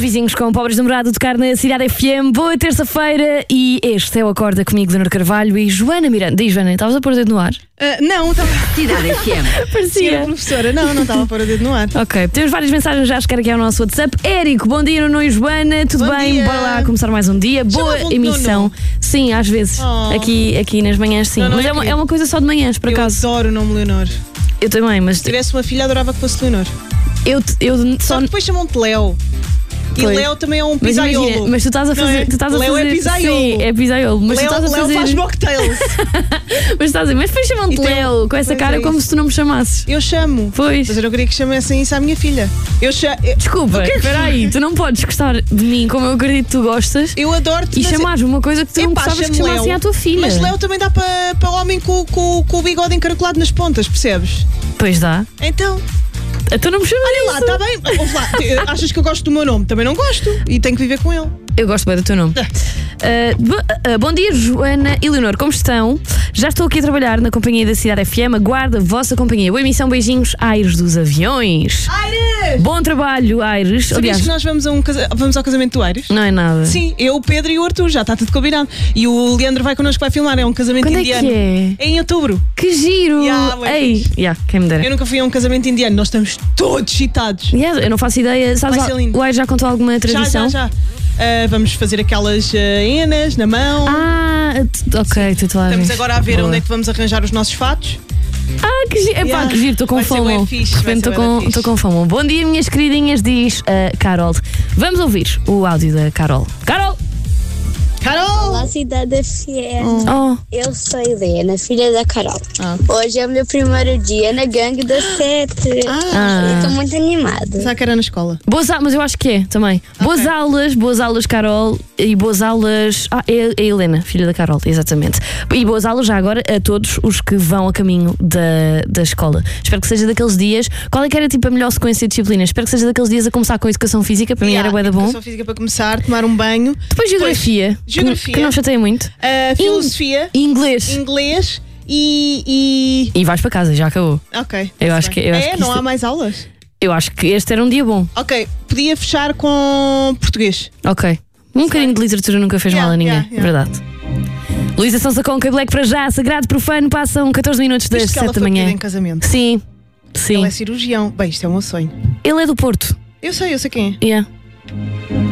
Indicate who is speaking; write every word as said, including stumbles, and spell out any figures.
Speaker 1: vizinhos com pobres namorado a tocar na Cidade F M. Boa terça-feira e este é o Acorda comigo, Leonor Carvalho e Joana Miranda. Diz, Joana, estavas a pôr o dedo no ar?
Speaker 2: Uh, não, estava.
Speaker 3: Cidade F M.
Speaker 1: Parecia.
Speaker 2: Sim, professora, não, não estava a pôr o dedo no ar.
Speaker 1: Ok, temos várias mensagens já a chegar aqui ao nosso WhatsApp. Érico, bom dia, Nuno e Joana, tudo
Speaker 2: Bom
Speaker 1: bem?
Speaker 2: dia.
Speaker 1: Bora lá começar mais um dia. Boa
Speaker 2: Chamavam-te
Speaker 1: emissão.
Speaker 2: Nuno?
Speaker 1: Sim, às vezes.
Speaker 2: Oh.
Speaker 1: Aqui, aqui nas manhãs, sim.
Speaker 2: Não, não
Speaker 1: Mas
Speaker 2: é
Speaker 1: é uma,
Speaker 2: querido.
Speaker 1: é uma coisa só de manhãs, por
Speaker 2: Eu
Speaker 1: acaso.
Speaker 2: adoro o nome Leonor.
Speaker 1: Eu também, mas
Speaker 2: Se tivesse uma filha, adorava que fosse Leonor.
Speaker 1: eu, eu
Speaker 2: Só
Speaker 1: só.
Speaker 2: que depois chamam-te Léo. E
Speaker 1: Pois.
Speaker 2: Léo também é um
Speaker 1: Mas
Speaker 2: pisaiolo.
Speaker 1: imagina, mas tu estás a
Speaker 2: Não
Speaker 1: fazer.
Speaker 2: é?
Speaker 1: Tu estás a
Speaker 2: Léo
Speaker 1: fazer
Speaker 2: é pisaiolo.
Speaker 1: Sim, é pisaiolo. Mas
Speaker 2: Léo,
Speaker 1: tu estás a
Speaker 2: Léo
Speaker 1: fazer.
Speaker 2: faz mocktails.
Speaker 1: Mas estás a dizer, mas depois chamam-te
Speaker 2: E tem-
Speaker 1: Léo com essa
Speaker 2: Pois
Speaker 1: cara
Speaker 2: é
Speaker 1: como
Speaker 2: isso.
Speaker 1: se tu não me chamasses.
Speaker 2: Eu chamo.
Speaker 1: Pois.
Speaker 2: Mas eu não queria que chamassem isso à minha filha. Eu chamo.
Speaker 1: Desculpa,
Speaker 2: O que é que
Speaker 1: espera
Speaker 2: foi?
Speaker 1: aí, tu não podes gostar de mim como eu acredito que tu gostas
Speaker 2: Eu adoro-te.
Speaker 1: e
Speaker 2: mas-
Speaker 1: chamares uma coisa que tu não
Speaker 2: Epá,
Speaker 1: gostavas que
Speaker 2: chamo
Speaker 1: chamassem
Speaker 2: Léo.
Speaker 1: à tua filha.
Speaker 2: Mas Léo também dá para pa homem com, com, com o bigode encaracolado nas pontas, percebes?
Speaker 1: Pois dá.
Speaker 2: Então,
Speaker 1: Tu não me chamas.
Speaker 2: olha lá, está bem. Ouve lá, te- achas que eu gosto do meu nome? Também não gosto. E tenho que viver com ele.
Speaker 1: Eu gosto bem do teu nome. Uh, bo- uh, bom dia, Joana e Leonor, como estão? Já estou aqui a trabalhar na companhia da Cidade F M. Aguardo a vossa companhia. Boa emissão, beijinhos, Aires dos Aviões.
Speaker 2: Aires!
Speaker 1: Bom trabalho, Aires.
Speaker 2: Sabias
Speaker 1: Aliás,
Speaker 2: que nós vamos, a um casa- vamos ao casamento do Aires?
Speaker 1: não é nada.
Speaker 2: Sim, eu, o Pedro e o Arthur, já está tudo combinado. E o Leandro vai connosco, vai filmar. É um casamento
Speaker 1: Quando é
Speaker 2: indiano.
Speaker 1: que é?
Speaker 2: É em outubro.
Speaker 1: Que giro!
Speaker 2: Ya, bué
Speaker 1: Ei,
Speaker 2: fixe.
Speaker 1: yeah, quem me dera.
Speaker 2: Eu nunca fui a um casamento indiano. Nós estamos todos excitados.
Speaker 1: Yeah, eu não faço ideia. Sabes,
Speaker 2: Vai ser lindo.
Speaker 1: o Aires já contou alguma
Speaker 2: Já,
Speaker 1: tradição?
Speaker 2: já, já. Ah, vamos fazer aquelas ah, enas na mão.
Speaker 1: Ah, t- ok, tu lá
Speaker 2: Estamos agora a ver
Speaker 1: Boa.
Speaker 2: onde é que vamos arranjar os nossos fatos.
Speaker 1: Ah, que giro! Epá,
Speaker 2: Yeah.
Speaker 1: que giro, estou com
Speaker 2: Vai ser
Speaker 1: fome.
Speaker 2: bué fixe,
Speaker 1: De repente
Speaker 2: vai
Speaker 1: estou
Speaker 2: ser bué
Speaker 1: com,
Speaker 2: fixe.
Speaker 1: estou com fome. Bom dia, minhas queridinhas, diz a Carol. Vamos ouvir o áudio da Carol. Carol!
Speaker 2: Carol!
Speaker 4: Olá, Cidade F M.
Speaker 1: Oh,
Speaker 4: Eu sou a Helena, filha da Carol.
Speaker 2: Ah.
Speaker 4: Hoje é o meu primeiro dia na gangue das sete.
Speaker 2: Ah.
Speaker 4: Eu estou muito animada.
Speaker 2: Pensava que era na escola.
Speaker 1: boas aulas, mas eu acho que é também. Boas aulas, boas aulas, Carol. E boas aulas. Ah, é é a Helena, filha da Carol, exatamente. E boas aulas já agora a todos os que vão a caminho da, da escola. Espero que seja daqueles dias. Qual é que era tipo a melhor sequência de disciplinas? Espero que seja daqueles dias a começar com a educação física. Para mim era bué da bom.
Speaker 2: Educação física para começar, tomar um banho.
Speaker 1: Depois geografia.
Speaker 2: Geografia.
Speaker 1: Que, que não chateia muito.
Speaker 2: Ah, filosofia,
Speaker 1: E inglês.
Speaker 2: inglês e.
Speaker 1: E vais para casa, já acabou.
Speaker 2: e... Ok.
Speaker 1: Eu
Speaker 2: tá-se
Speaker 1: acho
Speaker 2: bem.
Speaker 1: que- eu acho
Speaker 2: é,
Speaker 1: que
Speaker 2: não
Speaker 1: isto-
Speaker 2: há mais aulas?
Speaker 1: Eu acho que este era um dia bom.
Speaker 2: Ok, podia fechar com português.
Speaker 1: Ok. Um bocadinho de literatura nunca fez
Speaker 2: Yeah,
Speaker 1: mal a ninguém.
Speaker 2: yeah, yeah.
Speaker 1: Verdade. Luísa Sonsa com Black para já, sagrado profano, passam catorze minutos das
Speaker 2: Viste que ela
Speaker 1: sete da
Speaker 2: foi
Speaker 1: manhã.
Speaker 2: pedida em casamento.
Speaker 1: Sim, sim.
Speaker 2: Ele é cirurgião. Bem, isto é um sonho.
Speaker 1: Ele é do Porto.
Speaker 2: Eu sei, eu sei quem é.
Speaker 1: Yeah.